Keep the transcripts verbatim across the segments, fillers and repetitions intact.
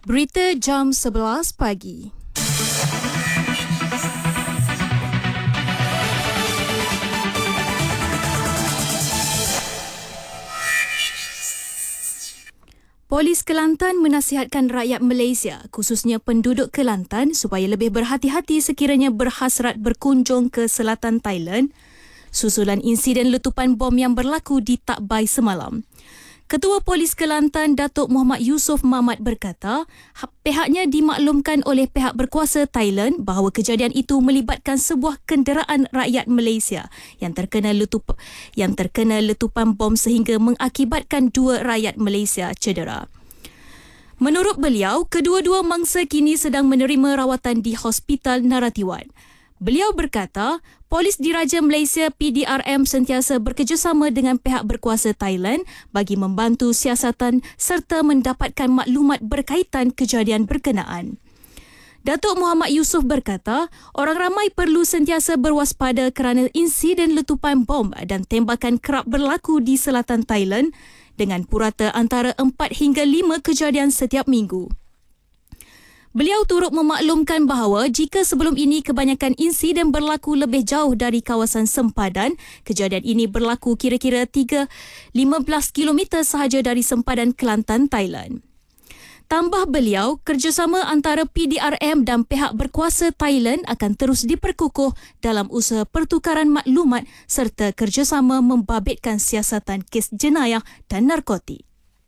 Berita jam sebelas pagi. Polis Kelantan menasihatkan rakyat Malaysia, khususnya penduduk Kelantan, supaya lebih berhati-hati sekiranya berhasrat berkunjung ke selatan Thailand susulan insiden letupan bom yang berlaku di Tak Bai semalam. Ketua Polis Kelantan Datuk Muhammad Yusof Mamat berkata, pihaknya dimaklumkan oleh pihak berkuasa Thailand bahawa kejadian itu melibatkan sebuah kenderaan rakyat Malaysia yang terkena letup yang terkena letupan bom sehingga mengakibatkan dua rakyat Malaysia cedera. Menurut beliau, kedua-dua mangsa kini sedang menerima rawatan di Hospital Narathiwat. Beliau berkata, Polis Diraja Malaysia P D R M sentiasa bekerjasama dengan pihak berkuasa Thailand bagi membantu siasatan serta mendapatkan maklumat berkaitan kejadian berkenaan. Datuk Muhammad Yusof berkata, orang ramai perlu sentiasa berwaspada kerana insiden letupan bom dan tembakan kerap berlaku di selatan Thailand dengan purata antara empat hingga lima kejadian setiap minggu. Beliau turut memaklumkan bahawa jika sebelum ini kebanyakan insiden berlaku lebih jauh dari kawasan sempadan, kejadian ini berlaku kira-kira tiga hingga lima belas kilometer sahaja dari sempadan Kelantan, Thailand. Tambah beliau, kerjasama antara P D R M dan pihak berkuasa Thailand akan terus diperkukuh dalam usaha pertukaran maklumat serta kerjasama membabitkan siasatan kes jenayah dan narkotik.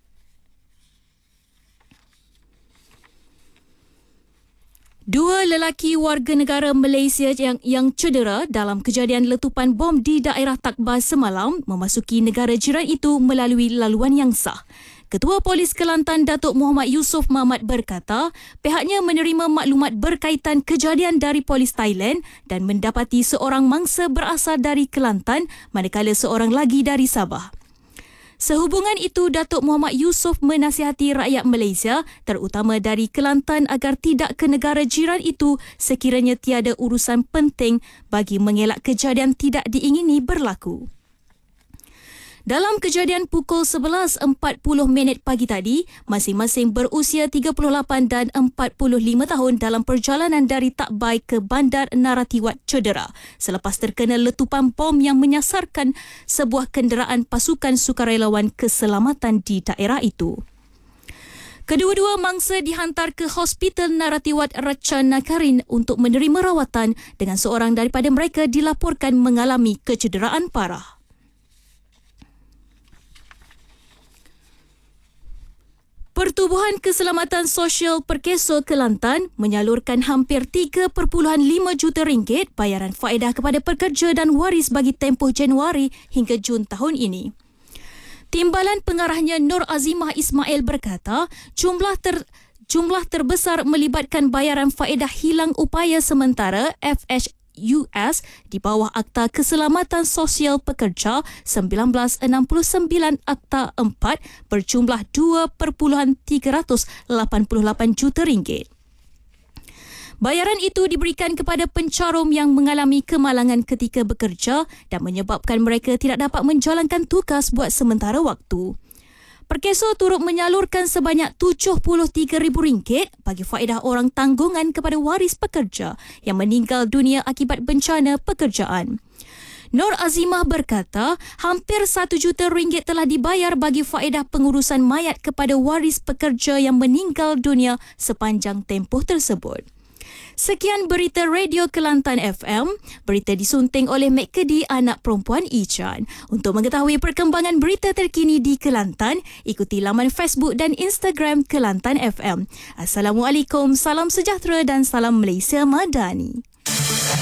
Dua lelaki warga negara Malaysia yang, yang cedera dalam kejadian letupan bom di daerah Tak Bai semalam memasuki negara jiran itu melalui laluan yang sah. Ketua Polis Kelantan Datuk Muhammad Yusof Mamat berkata, pihaknya menerima maklumat berkaitan kejadian dari Polis Thailand dan mendapati seorang mangsa berasal dari Kelantan manakala seorang lagi dari Sabah. Sehubungan itu, Datuk Muhammad Yusof menasihati rakyat Malaysia, terutama dari Kelantan, agar tidak ke negara jiran itu sekiranya tiada urusan penting bagi mengelak kejadian tidak diingini berlaku. Dalam kejadian pukul sebelas empat puluh minit pagi tadi, masing-masing berusia tiga puluh lapan dan empat puluh lima tahun dalam perjalanan dari Tak Bai ke Bandar Narathiwat cedera selepas terkena letupan bom yang menyasarkan sebuah kenderaan pasukan sukarelawan keselamatan di daerah itu. Kedua-dua mangsa dihantar ke Hospital Narathiwat Ratchanakarin untuk menerima rawatan dengan seorang daripada mereka dilaporkan mengalami kecederaan parah. Pertubuhan Keselamatan Sosial Perkeso Kelantan menyalurkan hampir tiga perpuluhan lima juta ringgit bayaran faedah kepada pekerja dan waris bagi tempoh Januari hingga Jun tahun ini. Timbalan pengarahnya Nur Azimah Ismail berkata, jumlah ter jumlah terbesar melibatkan bayaran faedah hilang upaya sementara F H U S di bawah Akta Keselamatan Sosial Pekerja seribu sembilan ratus enam puluh sembilan Akta empat berjumlah dua perpuluhan tiga lapan lapan juta ringgit. Bayaran itu diberikan kepada pencarum yang mengalami kemalangan ketika bekerja dan menyebabkan mereka tidak dapat menjalankan tugas buat sementara waktu. Perkeso turut menyalurkan sebanyak tujuh puluh tiga ribu ringgit bagi faedah orang tanggungan kepada waris pekerja yang meninggal dunia akibat bencana pekerjaan. Nur Azimah berkata, hampir satu juta ringgit telah dibayar bagi faedah pengurusan mayat kepada waris pekerja yang meninggal dunia sepanjang tempoh tersebut. Sekian berita Radio Kelantan F M. Berita disunting oleh Mek Kedi, anak perempuan Ichan. Untuk mengetahui perkembangan berita terkini di Kelantan, ikuti laman Facebook dan Instagram Kelantan F M. Assalamualaikum, salam sejahtera dan salam Malaysia Madani.